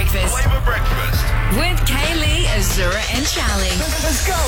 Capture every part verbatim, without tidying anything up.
breakfast Flavour Breakfast. with Kaylee, Azura, and Charlie. Let's go.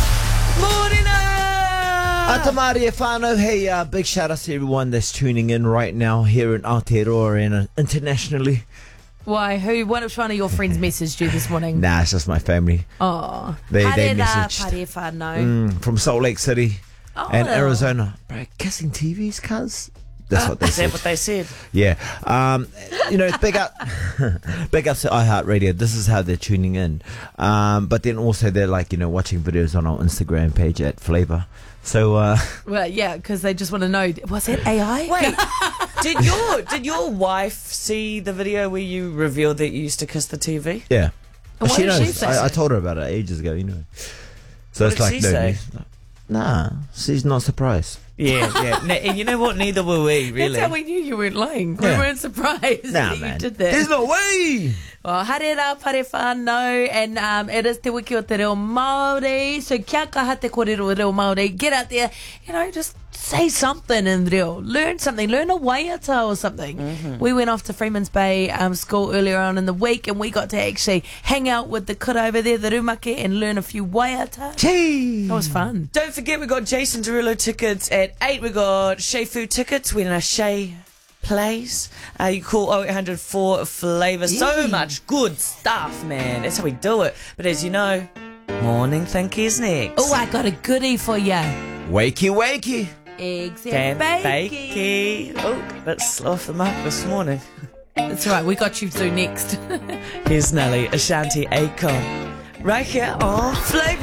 Morena! Atamaria whānau, hey, uh, big shout out to everyone that's tuning in right now here in Aotearoa and uh, internationally. Why? Who? What? Which one of your friends messaged you this morning? Nah, it's just my family. Oh, They- they Harera, messaged. Pare whānau. Mm, from Salt Lake City Oh. and Arizona. Bro, kissing T Vs, cuz? That's what they Is that said. what they said? Yeah. Um, you know, big up, big up to iHeartRadio. This is how they're tuning in. Um, but then also they're like, you know, watching videos on our Instagram page at Flavor. So, uh, Well, yeah, because they just want to know. Was it A I? Wait, did your did your wife see the video where you revealed that you used to kiss the T V? yeah. And what she did she knows. say? I, I told her about it ages ago, you know. So What it's did like, she no, say? news. Nah, she's not surprised. Yeah, yeah. Ne- and you know what? Neither were we, really. That's how we knew you weren't lying. We Yeah. weren't surprised Nah, that you man. did that. There's no way. Well, harera pare whānau, and um, it is te wiki o te reo Māori, so kia kaha te kōrero reo Māori. Get out there, you know, just say something in reo. Learn something. Learn a waiata or something. Mm-hmm. We went off to Freeman's Bay um, School earlier on in the week, and we got to actually hang out with the kura over there, the rumake, and learn a few waiata. Gee. That was fun. Don't forget, we got Jason Derulo tickets at eight. We got Shea Food tickets when a Shea plays. Uh, you call oh eight hundred four flavour. So Yeah. much good stuff, man. That's how we do it. But as you know, morning thinkies next. Oh, I got a goodie for ya. Wakey, wakey. Eggs Dan and bacon. Bakey. Oh, let's slow off the mark this morning. That's right. We got you through next. Here's Nelly, Ashanti Akon. Right here on Flavour.